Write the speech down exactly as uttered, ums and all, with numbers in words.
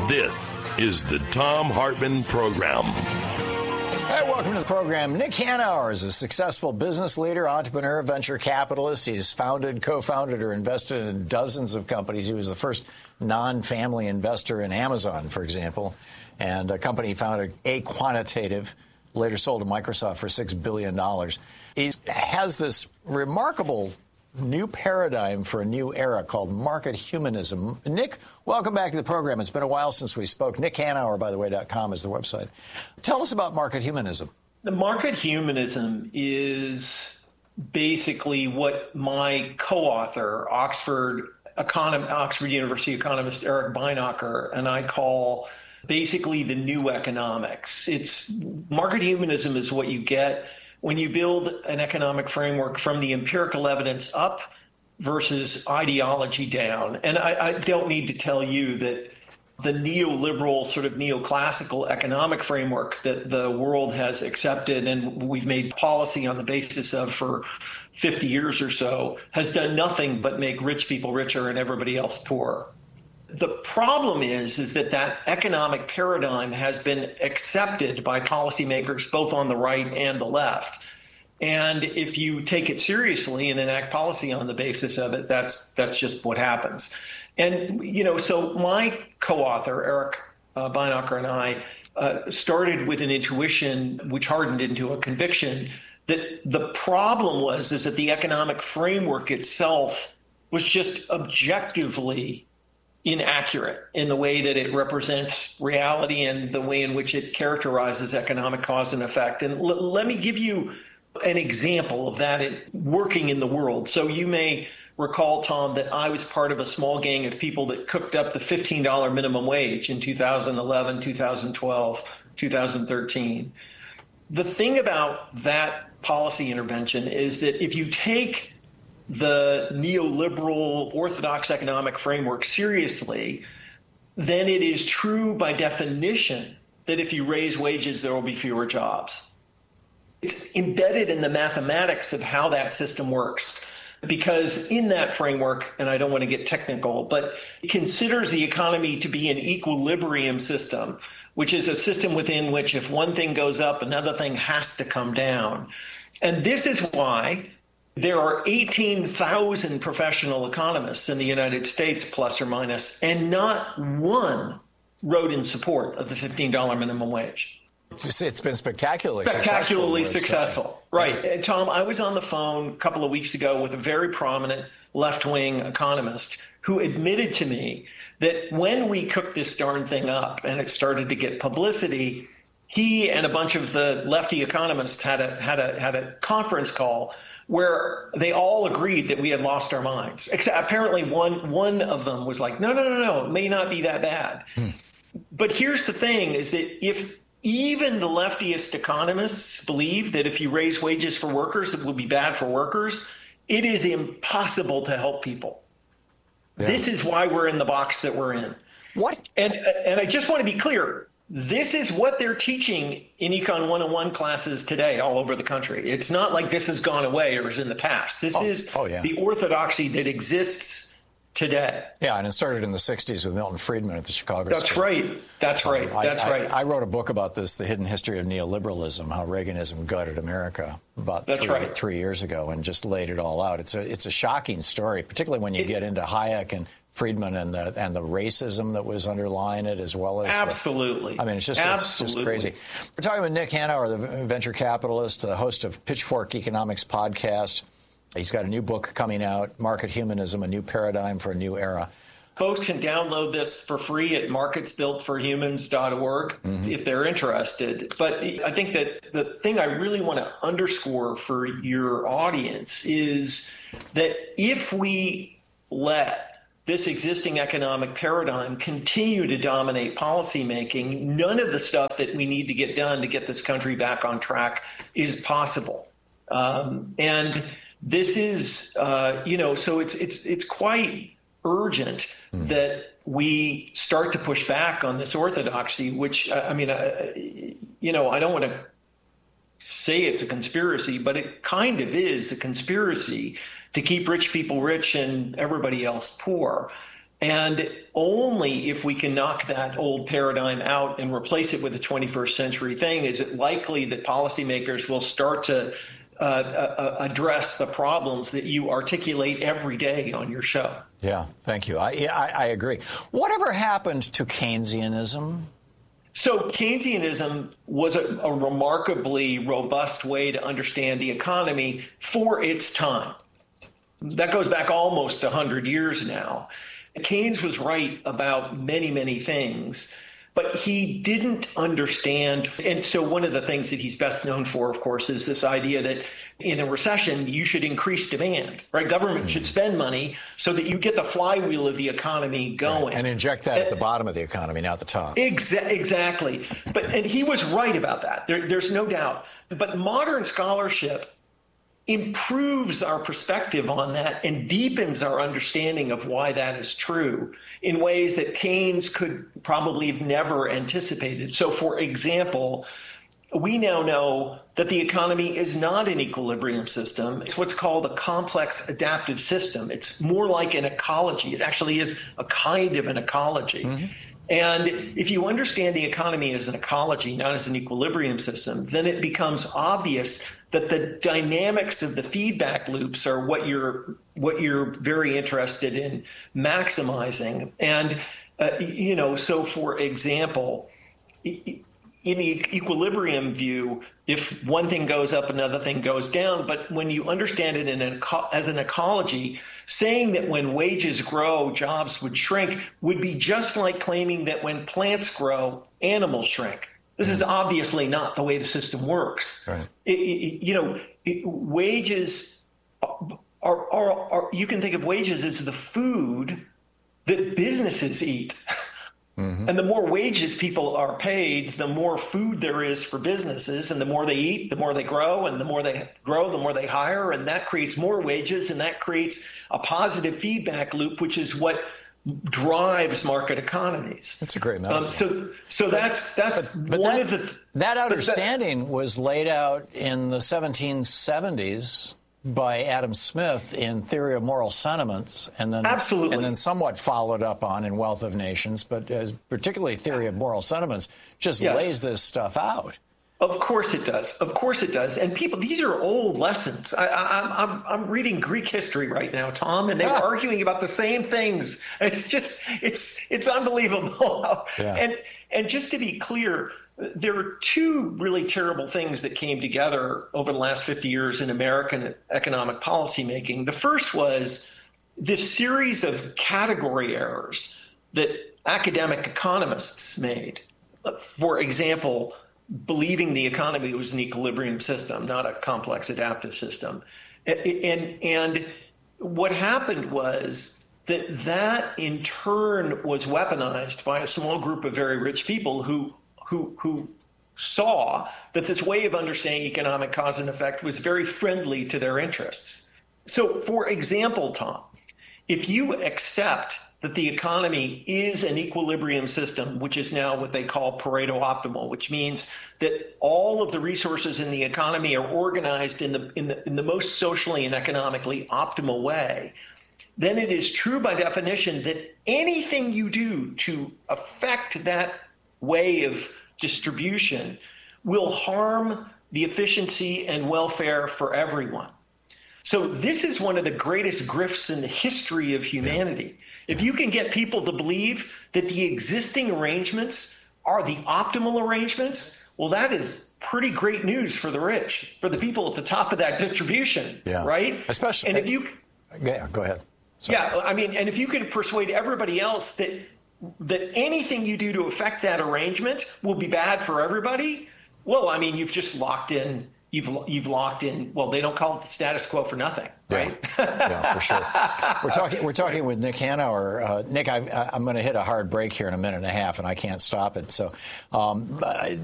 This is the Thom Hartmann Program. Hey, welcome to the program. Nick Hanauer is a successful business leader, entrepreneur, venture capitalist. He's founded, co-founded, or invested in dozens of companies. He was the first non-family investor in Amazon, for example, and a company he founded, A Quantitative, later sold to Microsoft for six billion dollars. He has this remarkable new paradigm for a new era called market humanism. Nick, welcome back to the program. It's been a while since we spoke. Nick Hanauer, by the way, .com is the website. Tell us about market humanism. The market humanism is basically what my co-author, Oxford econom- Oxford University economist Eric Beinacher, and I call basically the new economics. It's market humanism is what you get when you build an economic framework from the empirical evidence up versus ideology down. And I, I don't need to tell you that the neoliberal, sort of neoclassical economic framework that the world has accepted and we've made policy on the basis of for fifty years or so has done nothing but make rich people richer and everybody else poor. The problem is, is that that economic paradigm has been accepted by policymakers both on the right and the left. And if you take it seriously and enact policy on the basis of it, that's that's just what happens. And, you know, so my co-author, Eric uh, Beinacher, and I uh, started with an intuition which hardened into a conviction that the problem was is that the economic framework itself was just objectively inaccurate in the way that it represents reality and the way in which it characterizes economic cause and effect. And l- let me give you an example of that in, working in the world. So you may recall, Tom, that I was part of a small gang of people that cooked up the fifteen dollars minimum wage in two thousand eleven, two thousand twelve, two thousand thirteen. The thing about that policy intervention is that if you take the neoliberal orthodox economic framework seriously, then it is true by definition that if you raise wages, there will be fewer jobs. It's embedded in the mathematics of how that system works, because in that framework, and I don't want to get technical, but it considers the economy to be an equilibrium system, which is a system within which if one thing goes up, another thing has to come down. And this is why there are eighteen thousand professional economists in the United States, plus or minus, and not one wrote in support of the fifteen dollars minimum wage. It's been spectacularly, spectacularly successful. successful. Right. And Tom, I was on the phone a couple of weeks ago with a very prominent left-wing economist who admitted to me that when we cooked this darn thing up and it started to get publicity, he and a bunch of the lefty economists had a had a had a conference call where they all agreed that we had lost our minds. Except apparently one one of them was like, no, no, no, no, it may not be that bad. Hmm. But here's the thing is that if even the leftiest economists believe that if you raise wages for workers, it will be bad for workers, it is impossible to help people. Yeah. This is why we're in the box that we're in. What? And, and I just want to be clear. This is what they're teaching in Econ one oh one classes today all over the country. It's not like this has gone away or is in the past. This oh, is oh, yeah. the orthodoxy that exists today. Yeah, and it started in the sixties with Milton Friedman at the Chicago That's School. right. That's right. Um, I, That's I, right. I wrote a book about this, The Hidden History of Neoliberalism, how Reaganism gutted America about That's three, right. three years ago, and just laid it all out. It's a it's a shocking story, particularly when you it, get into Hayek and Friedman and the and the racism that was underlying it, as well as absolutely. The, I mean, it's just absolutely. it's just crazy. We're talking with Nick Hanauer, the venture capitalist, the host of Pitchfork Economics podcast. He's got a new book coming out, Market Humanism: A New Paradigm for a New Era. Folks can download this for free at markets built for humans dot org mm-hmm. if they're interested. But I think that the thing I really want to underscore for your audience is that if we let this existing economic paradigm continue to dominate policymaking, none of the stuff that we need to get done to get this country back on track is possible. Um, and this is, uh, you know, so it's it's it's quite urgent mm. that we start to push back on this orthodoxy, which, I mean, uh, you know, I don't want to say it's a conspiracy, but it kind of is a conspiracy to keep rich people rich and everybody else poor. And only if we can knock that old paradigm out and replace it with a twenty-first century thing is it likely that policymakers will start to uh, uh, address the problems that you articulate every day on your show. Yeah, thank you. I, I, I agree. Whatever happened to Keynesianism? So Keynesianism was a, a remarkably robust way to understand the economy for its time. That goes back almost one hundred years now. Keynes was right about many, many things, but he didn't understand. And so one of the things that he's best known for, of course, is this idea that in a recession, you should increase demand, right? Government mm. should spend money so that you get the flywheel of the economy going. Right. And inject that and, at the bottom of the economy, not the top. Exa- exactly. But and he was right about that. There, there's no doubt. But modern scholarship improves our perspective on that and deepens our understanding of why that is true in ways that Keynes could probably have never anticipated. So, for example, we now know that the economy is not an equilibrium system. It's what's called a complex adaptive system. It's more like an ecology. It actually is a kind of an ecology. Mm-hmm. And if you understand the economy as an ecology, not as an equilibrium system, then it becomes obvious that the dynamics of the feedback loops are what you're what you're very interested in maximizing. And, uh, you know, so for example, in the equilibrium view, if one thing goes up, another thing goes down. But when you understand it in an, as an ecology, saying that when wages grow, jobs would shrink would be just like claiming that when plants grow, animals shrink. This is obviously not the way the system works. Right. It, it, you know, it, wages are, are, are, are, you can think of wages as the food that businesses eat. Mm-hmm. And the more wages people are paid, the more food there is for businesses. And the more they eat, the more they grow. And the more they grow, the more they hire. And that creates more wages. And that creates a positive feedback loop, which is what drives market economies. That's a great metaphor. Um, so, so that's that's but, but one that, of the that understanding that, was laid out in the seventeen seventies by Adam Smith in Theory of Moral Sentiments, and then absolutely, and then somewhat followed up on in Wealth of Nations. But as particularly Theory of Moral Sentiments just yes. lays this stuff out. Of course it does. Of course it does. And people, these are old lessons. I, I, I'm I'm reading Greek history right now, Tom, and they were arguing about the same things. It's just it's it's unbelievable. Yeah. And and just to be clear, there are two really terrible things that came together over the last fifty years in American economic policymaking. The first was this series of category errors that academic economists made. For example, believing the economy was an equilibrium system, not a complex adaptive system. And, and what happened was that that in turn was weaponized by a small group of very rich people who who who saw that this way of understanding economic cause and effect was very friendly to their interests. So, for example, Tom, if you accept that the economy is an equilibrium system, which is now what they call Pareto optimal, which means that all of the resources in the economy are organized in the in the in the most socially and economically optimal way, then it is true by definition that anything you do to affect that way of distribution will harm the efficiency and welfare for everyone. So this is one of the greatest grifts in the history of humanity. If you can get people to believe that the existing arrangements are the optimal arrangements, well, that is pretty great news for the rich, for the people at the top of that distribution, yeah. right? Especially, and if you, yeah, go ahead. Sorry. Yeah, I mean, and if you could persuade everybody else that that anything you do to affect that arrangement will be bad for everybody, well, I mean, you've just locked in. You've you've locked in. Well, they don't call it the status quo for nothing, right? Yeah, yeah for sure. We're talking. We're talking with Nick Hanauer. Uh, Nick, I, I'm going to hit a hard break here in a minute and a half, and I can't stop it. So. Um,